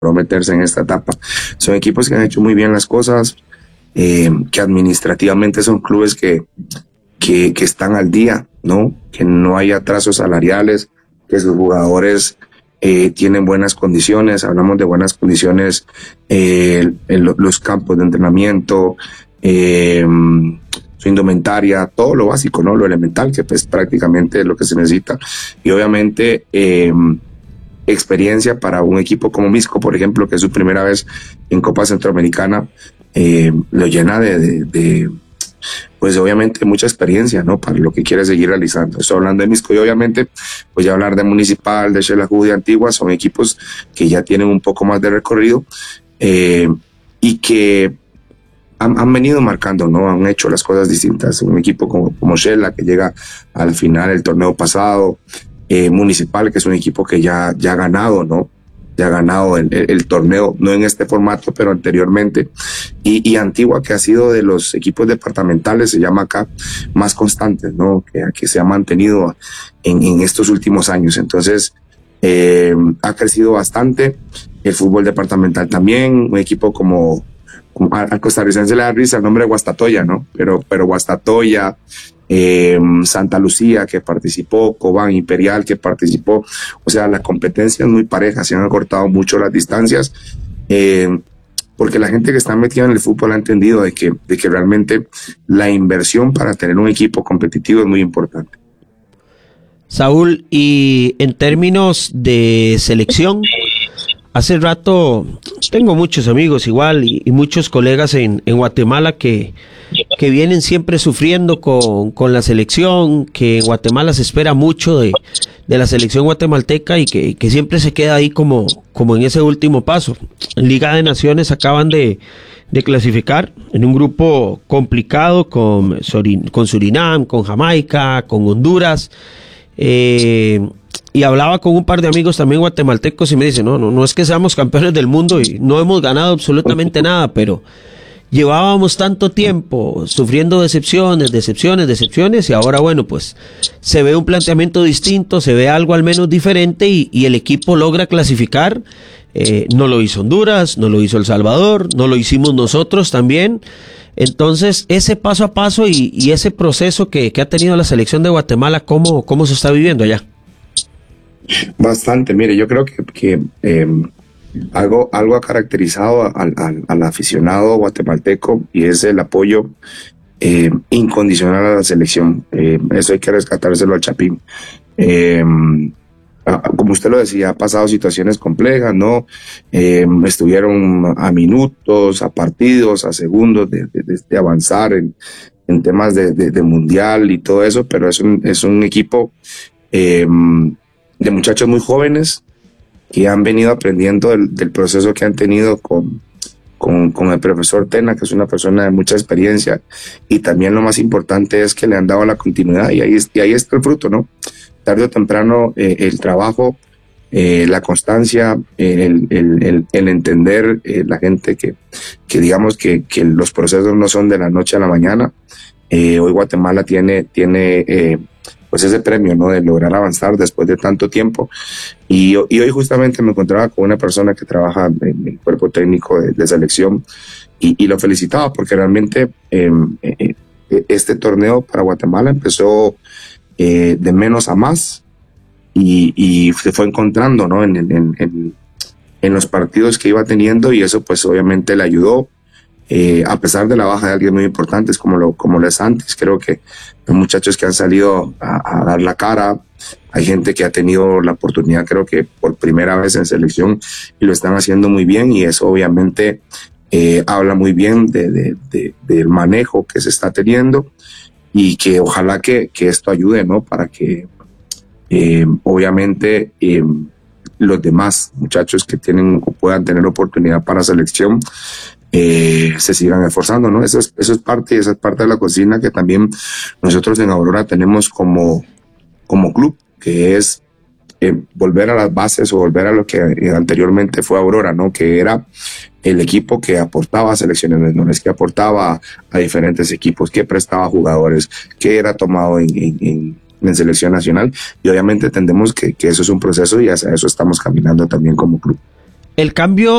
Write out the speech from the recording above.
meterse en esta etapa. Son equipos que han hecho muy bien las cosas, que administrativamente son clubes que están al día, ¿no? Que no hay atrasos salariales, que sus jugadores tienen buenas condiciones. Hablamos de buenas condiciones en los campos de entrenamiento, su indumentaria, todo lo básico, ¿no? Lo elemental, que pues prácticamente es lo que se necesita. Y obviamente experiencia para un equipo como Misco, por ejemplo, que es su primera vez en Copa Centroamericana, lo llena de pues obviamente mucha experiencia, ¿no? Para lo que quiere seguir realizando. Estoy hablando de Misco y obviamente pues ya hablar de Municipal, de Xelajú, de Antigua, son equipos que ya tienen un poco más de recorrido y que han venido marcando, ¿no? Han hecho las cosas distintas. Un equipo como Xela, que llega al final del torneo pasado, Municipal, que es un equipo que ya ha ganado, ¿no? Ya ha ganado el torneo, no en este formato, pero anteriormente. Y Antigua, que ha sido de los equipos departamentales, se llama acá, más constantes, ¿no? Que se ha mantenido en estos últimos años. Entonces, ha crecido bastante. El fútbol departamental también, un equipo como al costarricense le da risa el nombre de Guastatoya, ¿no? Pero Guastatoya, Santa Lucía, que participó, Cobán Imperial, que participó. O sea, la competencia es muy pareja, se han acortado mucho las distancias, porque la gente que está metida en el fútbol ha entendido de que realmente la inversión para tener un equipo competitivo es muy importante. Saúl, y en términos de selección, hace rato tengo muchos amigos igual y muchos colegas en Guatemala que vienen siempre sufriendo con la selección, que en Guatemala se espera mucho de la selección guatemalteca y que siempre se queda ahí como en ese último paso. En Liga de Naciones acaban de clasificar en un grupo complicado con Surinam, con Jamaica, con Honduras. Y hablaba con un par de amigos también guatemaltecos y me dicen, no es que seamos campeones del mundo y no hemos ganado absolutamente nada, pero llevábamos tanto tiempo sufriendo decepciones y ahora bueno, pues se ve un planteamiento distinto, se ve algo al menos diferente y el equipo logra clasificar. No lo hizo Honduras, no lo hizo El Salvador, no lo hicimos nosotros también. Entonces, ese paso a paso y ese proceso que ha tenido la selección de Guatemala, ¿cómo se está viviendo allá? Bastante, mire, yo creo que algo ha caracterizado al aficionado guatemalteco y es el apoyo incondicional a la selección. Eso hay que rescatárselo al Chapín. Como usted lo decía, ha pasado situaciones complejas, ¿no? Estuvieron a minutos, a partidos, a segundos de avanzar en temas de mundial y todo eso, pero es un equipo de muchachos muy jóvenes que han venido aprendiendo del proceso que han tenido con el profesor Tena, que es una persona de mucha experiencia, y también lo más importante es que le han dado la continuidad y ahí está el fruto, ¿no? Tarde o temprano el trabajo, la constancia, el entender la gente que digamos que los procesos no son de la noche a la mañana. Hoy Guatemala tiene pues ese premio, ¿no? De lograr avanzar después de tanto tiempo. Y hoy justamente me encontraba con una persona que trabaja en el cuerpo técnico de selección y lo felicitaba porque realmente este torneo para Guatemala empezó de menos a más y se fue encontrando, ¿no? En los partidos que iba teniendo y eso pues obviamente le ayudó. A pesar de la baja de alguien muy importantes como lo es antes, creo que los muchachos que han salido a dar la cara, hay gente que ha tenido la oportunidad, creo que por primera vez en selección y lo están haciendo muy bien y eso obviamente habla muy bien del manejo que se está teniendo y que ojalá que esto ayude, ¿no? Para que obviamente los demás muchachos que tienen o puedan tener oportunidad para selección se sigan esforzando, ¿no? Eso es parte de la cocina que también nosotros en Aurora tenemos como club, que es volver a las bases o volver a lo que anteriormente fue Aurora, ¿no? Que era el equipo que aportaba a selecciones menores, que aportaba a diferentes equipos, que prestaba jugadores, que era tomado en selección nacional y obviamente entendemos que eso es un proceso y hacia eso estamos caminando también como club. El cambio